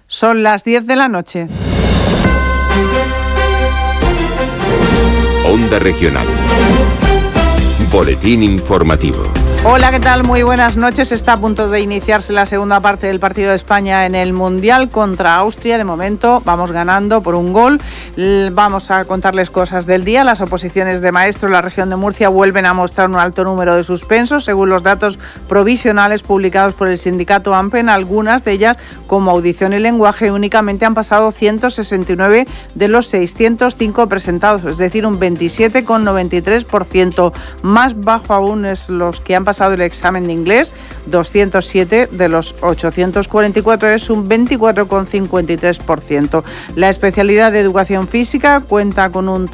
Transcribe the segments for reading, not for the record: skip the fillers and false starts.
Son las 10 de la noche. Onda Regional. Boletín informativo. Hola, ¿qué tal? Muy buenas noches. Está a punto de iniciarse la segunda parte del partido de España en el Mundial contra Austria. De momento vamos ganando por un gol. Vamos a contarles cosas del día. Las oposiciones de maestros en la región de Murcia vuelven a mostrar un alto número de suspensos, según los datos provisionales publicados por el sindicato AMPE. En algunas de ellas, como audición y lenguaje, únicamente han pasado 169 de los 605 presentados, es decir, un 27,93%. Más bajo aún es los que han pasado el examen de inglés, 207 de los 844, es un 24,53%. La especialidad de educación física cuenta con un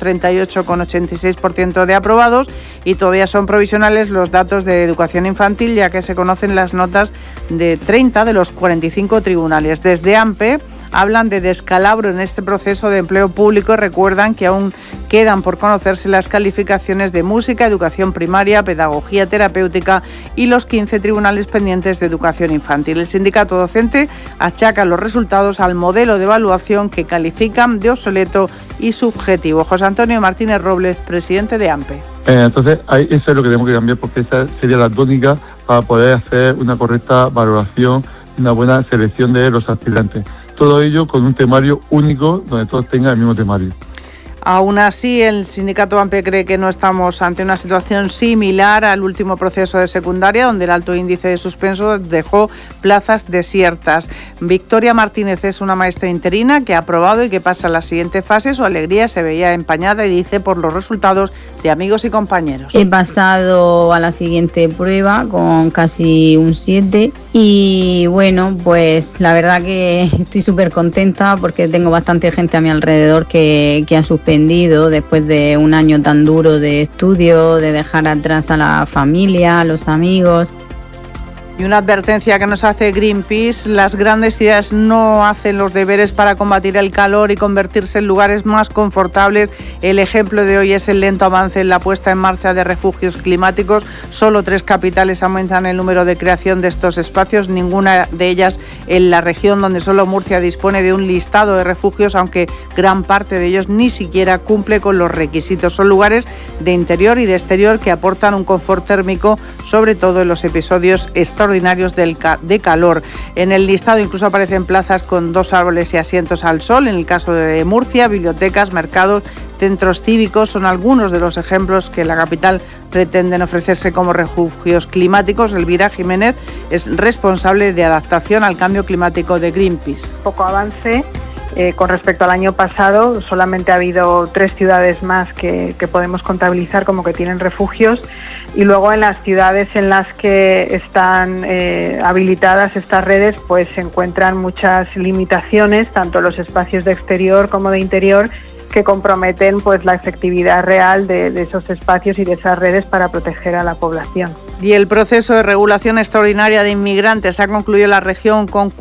38,86% de aprobados y todavía son provisionales los datos de educación infantil, ya que se conocen las notas de 30 de los 45 tribunales. Desde AMPE hablan de descalabro en este proceso de empleo público y recuerdan que aún quedan por conocerse las calificaciones de música, educación primaria, pedagogía terapéutica y los 15 tribunales pendientes de educación infantil. El sindicato docente achaca los resultados al modelo de evaluación que califican de obsoleto y subjetivo. José Antonio Martínez Robles, presidente de AMPE. Entonces, eso es lo que tenemos que cambiar, porque esa sería la tónica para poder hacer una correcta valoración, una buena selección de los aspirantes. Todo ello con un temario único, donde todos tengan el mismo temario. Aún así, el sindicato AMPE cree que no estamos ante una situación similar al último proceso de secundaria, donde el alto índice de suspenso dejó plazas desiertas. Victoria Martínez es una maestra interina que ha aprobado y que pasa a la siguiente fase. Su alegría se veía empañada y dice por los resultados de amigos y compañeros. He pasado a la siguiente prueba con casi un 7 y bueno, pues la verdad que estoy súper contenta porque tengo bastante gente a mi alrededor que ha suspendido después de un año tan duro de estudio, de dejar atrás a la familia, a los amigos. Y una advertencia que nos hace Greenpeace: las grandes ciudades no hacen los deberes para combatir el calor y convertirse en lugares más confortables. El ejemplo de hoy es el lento avance en la puesta en marcha de refugios climáticos. Solo 3 capitales aumentan el número de creación de estos espacios, ninguna de ellas en la región, donde solo Murcia dispone de un listado de refugios, aunque gran parte de ellos ni siquiera cumple con los requisitos. Son lugares de interior y de exterior que aportan un confort térmico, sobre todo en los episodios extraordinarios de calor. En el listado incluso aparecen plazas con 2 árboles y asientos al sol. En el caso de Murcia, bibliotecas, mercados, centros cívicos son algunos de los ejemplos que la capital pretenden ofrecerse como refugios climáticos. Elvira Jiménez es responsable de adaptación al cambio climático de Greenpeace. Poco avance. Con respecto al año pasado, solamente ha habido 3 ciudades más que podemos contabilizar como que tienen refugios, y luego en las ciudades en las que están habilitadas estas redes, pues se encuentran muchas limitaciones, tanto los espacios de exterior como de interior, que comprometen pues la efectividad real de esos espacios y de esas redes para proteger a la población. Y el proceso de regulación extraordinaria de inmigrantes ha concluido en la región con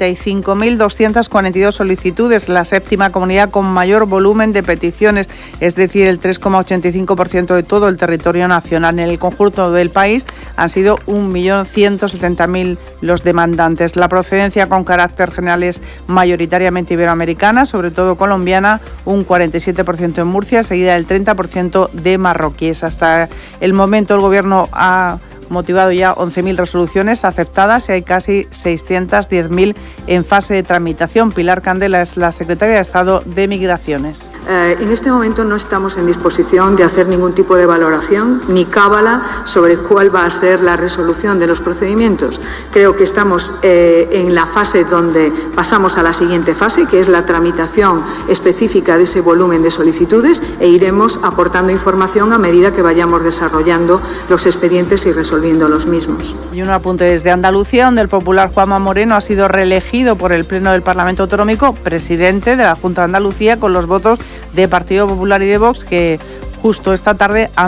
45.242 solicitudes, la 7ª comunidad con mayor volumen de peticiones, es decir, el 3,85% de todo el territorio nacional. En el conjunto del país han sido 1.170.000 los demandantes. La procedencia con carácter general es mayoritariamente iberoamericana, sobre todo colombiana, un 47% en Murcia, seguida del 30% de marroquíes. Hasta el momento el Gobierno ha motivado ya 11.000 resoluciones aceptadas y hay casi 610.000 en fase de tramitación. Pilar Candela es la secretaria de Estado de Migraciones. En este momento no estamos en disposición de hacer ningún tipo de valoración ni cábala sobre cuál va a ser la resolución de los procedimientos. Creo que estamos en la fase donde pasamos a la siguiente fase, que es la tramitación específica de ese volumen de solicitudes, e iremos aportando información a medida que vayamos desarrollando los expedientes y resolviendo los mismos. Y un apunte desde Andalucía, donde el popular Juanma Moreno ha sido reelegido por el Pleno del Parlamento Autonómico presidente de la Junta de Andalucía, con los votos de Partido Popular y de Vox, que justo esta tarde han